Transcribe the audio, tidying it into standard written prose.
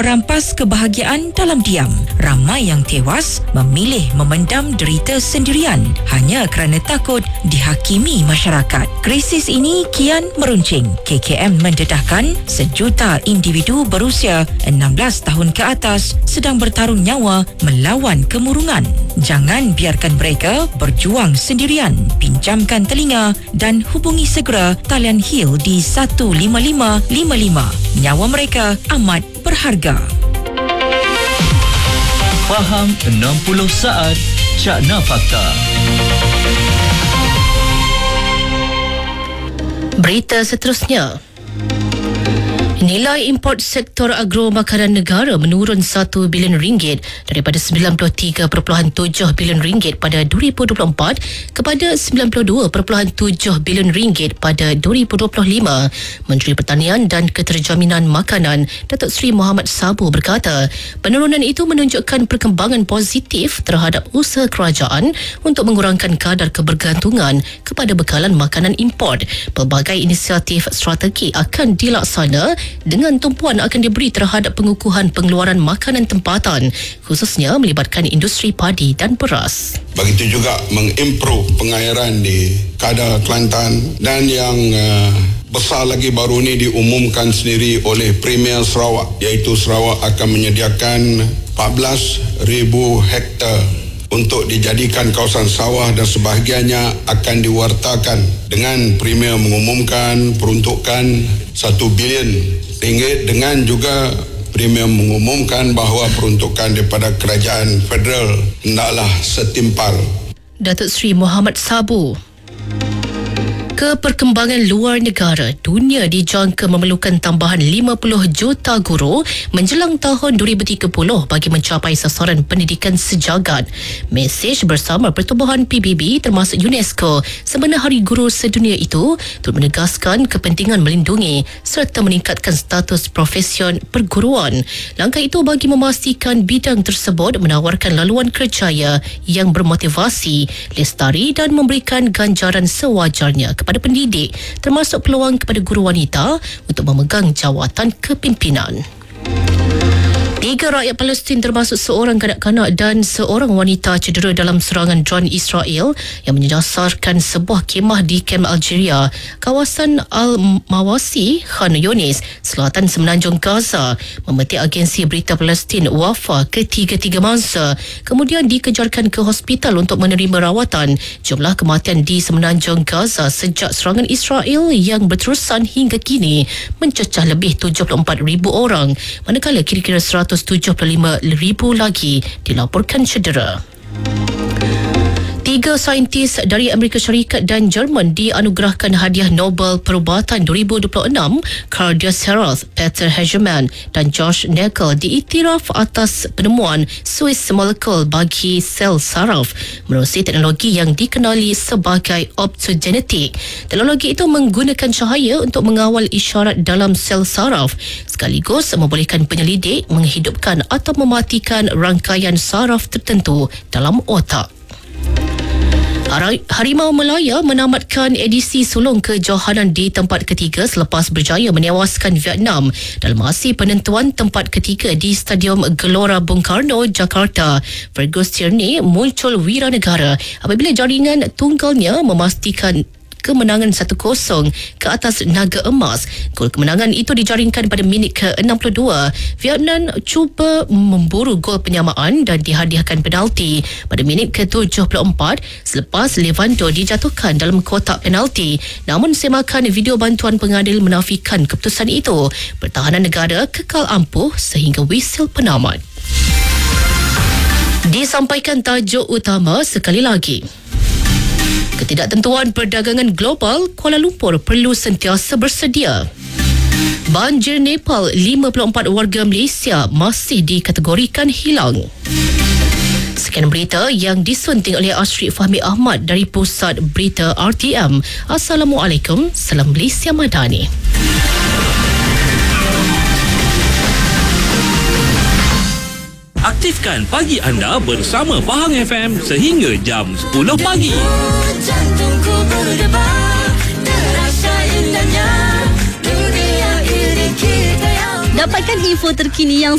merampas kebahagiaan dalam diam. Ramai yang tewas memilih memendam derita sendirian hanya kerana takut dihakimi masyarakat. Krisis ini kian meruncing. KKM mendedahkan 1 juta individu berusia 16 tahun ke atas sedang bertarung nyawa melawan kemurungan. Jangan biarkan mereka berjuang sendirian. Pinjamkan telinga dan hubungi segera talian HEAL di 15555. Nyawa mereka amat berharga. Faham 60 saat Cakna Fakta. Berita seterusnya. Nilai import sektor agro makanan negara menurun RM1 bilion daripada RM93.7 bilion pada 2024 kepada RM92.7 bilion pada 2025. Menteri Pertanian dan Keterjaminan Makanan Datuk Seri Mohamad Sabo berkata, penurunan itu menunjukkan perkembangan positif terhadap usaha kerajaan untuk mengurangkan kadar kebergantungan kepada bekalan makanan import. Pelbagai inisiatif strategi akan dilaksana dengan tumpuan akan diberi terhadap pengukuhan pengeluaran makanan tempatan, khususnya melibatkan industri padi dan beras. Begitu juga mengimprove pengairan di kadar Kelantan, dan yang besar lagi baru ini diumumkan sendiri oleh Premier Sarawak, iaitu Sarawak akan menyediakan 14,000 hektar untuk dijadikan kawasan sawah dan sebahagiannya akan diwartakan, dengan Premier mengumumkan peruntukan RM1 bilion, dengan juga Premier mengumumkan bahawa peruntukan daripada kerajaan federal hendaklah setimpal. Datuk Seri Mohamad Sabo. Ke perkembangan luar negara, dunia dijangka memerlukan tambahan 50 juta guru menjelang tahun 2030 bagi mencapai sasaran pendidikan sejagat. Mesej bersama Pertubuhan PBB termasuk UNESCO sempena Hari Guru Sedunia itu turut menegaskan kepentingan melindungi serta meningkatkan status profesion perguruan. Langkah itu bagi memastikan bidang tersebut menawarkan laluan kerjaya yang bermotivasi, lestari dan memberikan ganjaran sewajarnya kepada pendidik, termasuk peluang kepada guru wanita untuk memegang jawatan kepimpinan. 3 rakyat Palestin termasuk seorang kanak-kanak dan seorang wanita cedera dalam serangan dron Israel yang menyasarkan sebuah kemah di kem Algeria, kawasan Al-Mawasi, Khan Yunis, selatan semenanjung Gaza, memetik agensi berita Palestin Wafa. Ketiga-tiga mangsa kemudian dikejarkan ke hospital untuk menerima rawatan. Jumlah kematian di semenanjung Gaza sejak serangan Israel yang berterusan hingga kini mencecah lebih 74,000 orang, manakala kira-kira 175,000 lagi dilaporkan cedera. 3 saintis dari Amerika Syarikat dan Jerman dianugerahkan hadiah Nobel Perubatan 2026. Karl Seroth, Peter Hegemann dan Josh Neckel diiktiraf atas penemuan Swiss molekul bagi sel saraf menerusi teknologi yang dikenali sebagai optogenetik. Teknologi itu menggunakan cahaya untuk mengawal isyarat dalam sel saraf sekaligus membolehkan penyelidik menghidupkan atau mematikan rangkaian saraf tertentu dalam otak. Harimau Melaya menamatkan edisi sulung kejohanan di tempat ketiga selepas berjaya menewaskan Vietnam dalam aksi penentuan tempat ketiga di Stadium Gelora Bung Karno, Jakarta. Fergus Tierney muncul wira negara apabila jaringan tunggalnya memastikan kemenangan 1-0 ke atas Naga Emas. Gol kemenangan itu dijaringkan pada minit ke-62. Vietnam cuba memburu gol penyamaan dan dihadiahkan penalti pada minit ke-74 selepas Levanto dijatuhkan dalam kotak penalti. Namun semakan video bantuan pengadil menafikan keputusan itu. Pertahanan negara kekal ampuh sehingga whistle penamat. Disampaikan tajuk utama sekali lagi. Ketidaktentuan perdagangan global, Kuala Lumpur perlu sentiasa bersedia. Banjir Nepal, 54 warga Malaysia masih dikategorikan hilang. Sekian berita yang disunting oleh Ashri Fahmi Ahmad dari Pusat Berita RTM. Assalamualaikum, salam Malaysia Madani. Aktifkan pagi anda bersama Faham FM sehingga jam 10 pagi. Jantungku berdebar, terasa indahnya dunia ini kita yang... Dapatkan info terkini yang